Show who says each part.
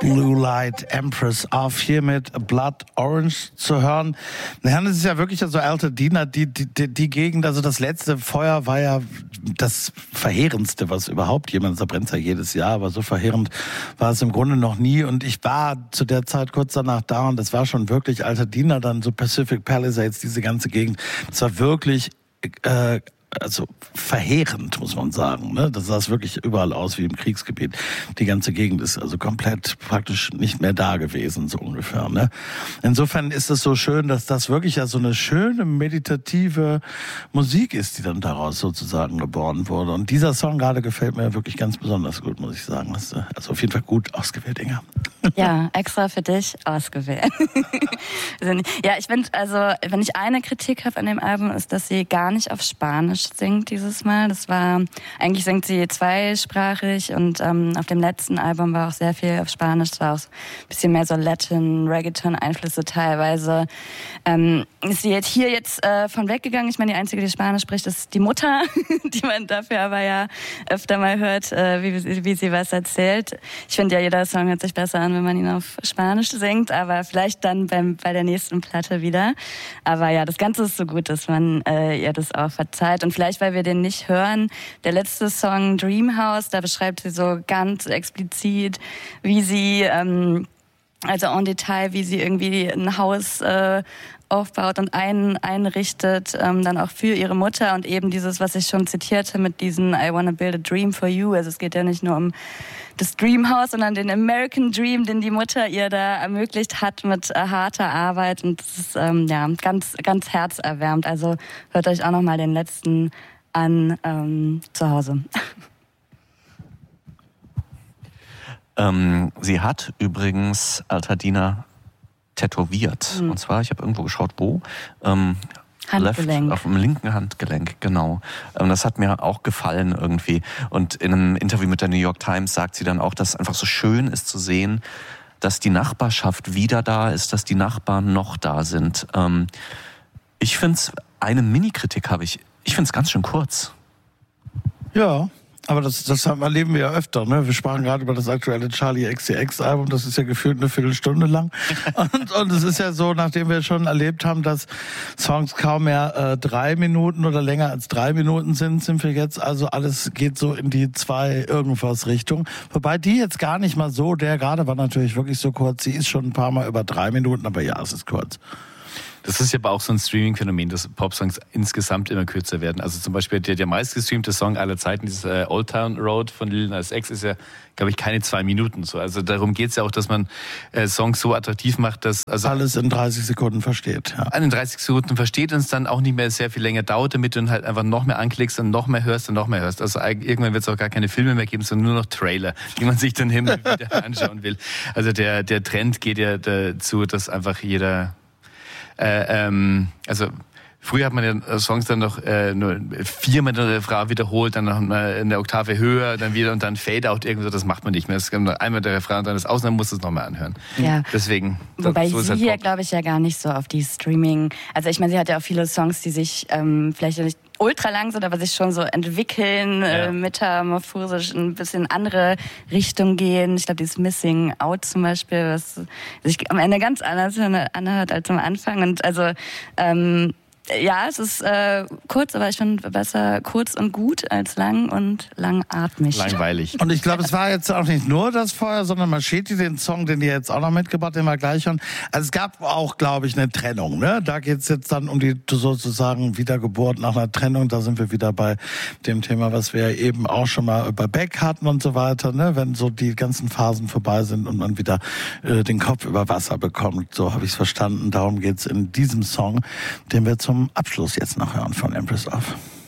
Speaker 1: Blue Light, Empress of, hier mit Blood Orange zu hören. Das ist ja wirklich so Altadena, die Gegend, also das letzte Feuer war ja das Verheerendste, was überhaupt jemand, da brennt ja jedes Jahr, aber so verheerend war es im Grunde noch nie. Und ich war zu der Zeit kurz danach da und das war schon wirklich Altadena, dann so Pacific Palisades, diese ganze Gegend. Das war wirklich also verheerend, muss man sagen. Ne? Das sah wirklich überall aus wie im Kriegsgebiet. Die ganze Gegend ist also komplett praktisch nicht mehr da gewesen, so ungefähr. Ne? Insofern ist es so schön, dass das wirklich ja so eine schöne meditative Musik ist, die dann daraus sozusagen geboren wurde. Und dieser Song gerade gefällt mir wirklich ganz besonders gut, muss ich sagen. Also auf jeden Fall gut ausgewählt, Inga.
Speaker 2: Ja, extra für dich ausgewählt. Ja, ich finde, also wenn ich eine Kritik habe an dem Album, ist, dass sie gar nicht auf Spanisch singt dieses Mal. Eigentlich singt sie zweisprachig und auf dem letzten Album war auch sehr viel auf Spanisch. Es war auch ein bisschen mehr so Latin, Reggaeton-Einflüsse teilweise. Ist sie hier jetzt von weggegangen? Ich meine, die einzige, die Spanisch spricht, ist die Mutter, die man dafür aber ja öfter mal hört, wie sie was erzählt. Ich finde ja, jeder Song hört sich besser an, wenn man ihn auf Spanisch singt, aber vielleicht dann bei der nächsten Platte wieder. Aber ja, das Ganze ist so gut, dass man ihr das auch verzeiht. Und vielleicht, weil wir den nicht hören, der letzte Song Dreamhouse, da beschreibt sie so ganz explizit, wie sie, also en Detail, wie sie irgendwie ein Haus aufbaut und einrichtet, dann auch für ihre Mutter und eben dieses, was ich schon zitierte mit diesen I wanna build a dream for you. Also es geht ja nicht nur um das Dreamhouse, sondern den American Dream, den die Mutter ihr da ermöglicht hat mit harter Arbeit und das ist ganz, ganz herzerwärmend. Also hört euch auch nochmal den letzten an zu Hause.
Speaker 3: Sie hat übrigens Altadena tätowiert. Und zwar, ich habe irgendwo geschaut, wo?
Speaker 2: Handgelenk.
Speaker 3: Auf dem linken Handgelenk, genau. Das hat mir auch gefallen irgendwie. Und in einem Interview mit der New York Times sagt sie dann auch, dass es einfach so schön ist zu sehen, dass die Nachbarschaft wieder da ist, dass die Nachbarn noch da sind. Ich finde es, eine Mini-Kritik habe ich. Ich finde es ganz schön kurz.
Speaker 1: Ja. Aber das erleben wir ja öfter. Ne? Wir sprachen gerade über das aktuelle Charli XCX-Album. Das ist ja gefühlt eine Viertelstunde lang. Und es ist ja so, nachdem wir schon erlebt haben, dass Songs kaum mehr 3 Minuten oder länger als 3 Minuten sind wir jetzt. Also alles geht so in die 2 irgendwas Richtung. Wobei die jetzt gar nicht mal so, der gerade war natürlich wirklich so kurz. Sie ist schon ein paar Mal über 3 Minuten, aber ja, es ist kurz.
Speaker 4: Das ist ja aber auch so ein Streaming-Phänomen, dass Popsongs insgesamt immer kürzer werden. Also zum Beispiel der meistgestreamte Song aller Zeiten, dieses Old Town Road von Lil Nas X, ist ja, glaube ich, keine 2 Minuten so. Also darum geht's ja auch, dass man Songs so attraktiv macht, dass
Speaker 1: alles in 30 Sekunden versteht. Ja.
Speaker 4: In 30 Sekunden versteht und es dann auch nicht mehr sehr viel länger dauert, damit du dann halt einfach noch mehr anklickst und noch mehr hörst und noch mehr hörst. Also irgendwann wird es auch gar keine Filme mehr geben, sondern nur noch Trailer, die man sich dann immer wieder anschauen will. Also der Trend geht ja dazu, dass einfach jeder also früher hat man ja Songs dann noch nur 4-mal der Refrain wiederholt, dann noch eine Oktave höher, dann wieder und dann Fade-Out irgendwo, das macht man nicht mehr. Es kommt noch einmal der Refrain und dann ist aus, dann muss es nochmal anhören. Ja. Deswegen.
Speaker 2: Wobei so sie hier, glaube ich, ja gar nicht so auf die Streaming, also ich meine, sie hat ja auch viele Songs, die sich vielleicht nicht ultra lang sind, aber sich schon so entwickeln, metamorphosisch ein bisschen andere Richtung gehen. Ich glaube, dieses Missing Out zum Beispiel, was sich am Ende ganz anders anhört als am Anfang. Und also ja, es ist kurz, aber ich finde besser kurz und gut als lang und langatmig.
Speaker 4: Langweilig.
Speaker 1: Und ich glaube, es war jetzt auch nicht nur das Feuer, sondern Machete, den Song, den ihr jetzt auch noch mitgebracht, den wir gleich hören. Also es gab auch, glaube ich, eine Trennung. Ne? Da geht's jetzt dann um die sozusagen Wiedergeburt nach einer Trennung. Da sind wir wieder bei dem Thema, was wir eben auch schon mal über Beck hatten und so weiter. Ne? Wenn so die ganzen Phasen vorbei sind und man wieder den Kopf über Wasser bekommt. So habe ich es verstanden. Darum geht's in diesem Song, den wir zum Abschluss jetzt noch hören von Empress of.